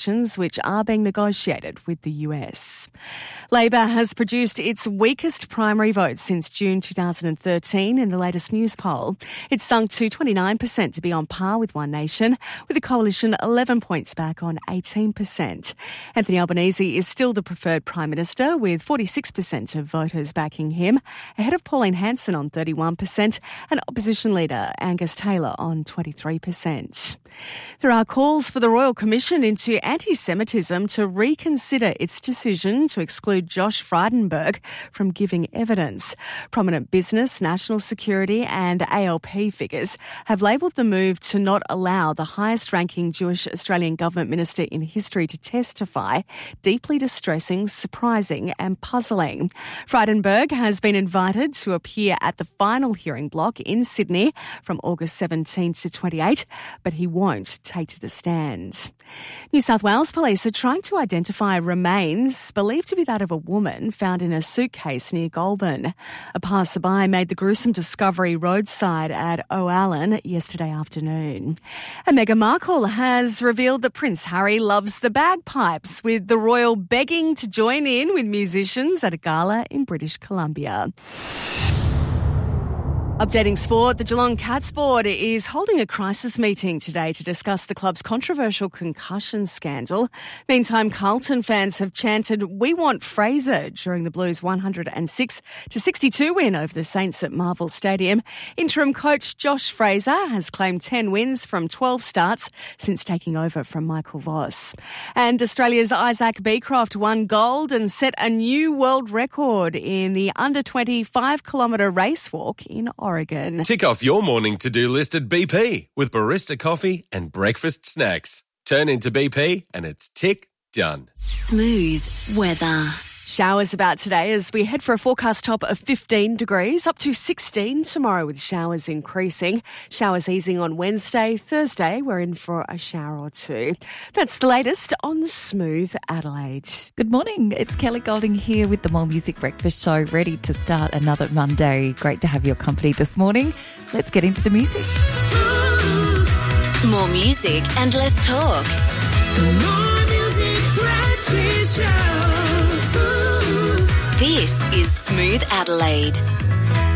sanctions which are being negotiated with the US. Labor has produced its weakest primary vote since June 2013 in the latest news poll. It's sunk to 29% to be on par with One Nation, with the coalition 11 points back on 18%. Anthony Albanese is still the preferred Prime Minister, with 46% of voters backing him, ahead of Pauline Hanson on 31% and opposition leader Angus Taylor on 23%. There are calls for the Royal Commission into Anti-Semitism to reconsider its decision to exclude Josh Frydenberg from giving evidence. Prominent business, national security and ALP figures have labelled the move to not allow the highest-ranking Jewish Australian government minister in history to testify deeply distressing, surprising and puzzling. Frydenberg has been invited to appear at the final hearing block in Sydney from August 17 to 28, but he won't take to the stand. New South Wales police are trying to identify remains believed to be that of a woman found in a suitcase near Goulburn. A passerby made the gruesome discovery roadside at O'Allen yesterday afternoon. And Meghan Markle has revealed that Prince Harry loves the bagpipes, with the royal begging to join in with musicians at a gala in British Columbia. Updating sport, the Geelong Cats Board is holding a crisis meeting today to discuss the club's controversial concussion scandal. Meantime, Carlton fans have chanted, "We want Fraser," during the Blues' 106-62 win over the Saints at Marvel Stadium. Interim coach Josh Fraser has claimed 10 wins from 12 starts since taking over from Michael Voss. And Australia's Isaac Beecroft won gold and set a new world record in the under-20 5-kilometre race walk in Oregon. Tick off your morning to-do list at BP with barista coffee and breakfast snacks. Turn into BP and it's tick done. Smooth weather. Showers about today as we head for a forecast top of 15 degrees, up to 16 tomorrow with showers increasing. Showers easing on Wednesday. Thursday, we're in for a shower or two. That's the latest on Smooth Adelaide. Good morning. It's Kelly Golding here with the More Music Breakfast Show, ready to start another Monday. Great to have your company this morning. Let's get into the music. More music and less talk. The More Music Breakfast Show. This is Smooth Adelaide.